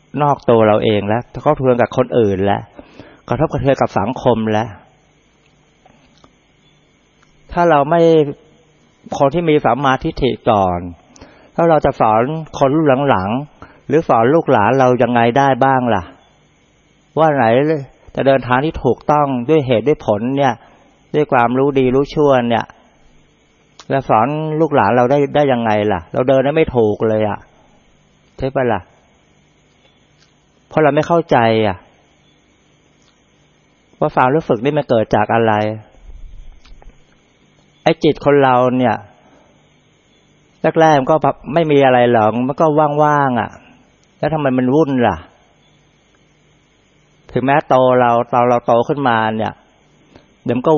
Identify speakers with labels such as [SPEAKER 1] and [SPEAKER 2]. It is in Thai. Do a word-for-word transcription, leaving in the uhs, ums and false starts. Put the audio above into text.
[SPEAKER 1] นอกตัวเราเองแล้วกระทบกระเทือนกับคนอื่นแล้วกระทบกระเทือนกับสังคมแล้วถ้าเราไม่คนที่มีสัมมาทิฏฐิก่อนถ้าเราจะสอนคนรุ่นหลังๆหรือสอนลูกหลานเรายังไงได้บ้างล่ะว่าไหนจะเดินทางที่ถูกต้องด้วยเหตุด้วยผลเนี่ยด้วยความรู้ดีรู้ชั่วเนี่ยแล้วสอนลูกหลานเราได้ได้ยังไงล่ะเราเดินได้ไม่ถูกเลยอ่ะใช่ปะล่ะเพราะเราไม่เข้าใจอ่ะว่าความรู้สึกนี่มันเกิดจากอะไรไอ้จิตคนเราเนี่ยแรกๆมันก็ไม่มีอะไรหรอกมันก็ว่างๆอ่ะแล้วทำไมมันวุ่นล่ะถึงแม้โตเราตอนเราโตขึ้นมาเนี่ยเดี๋ยวมันก็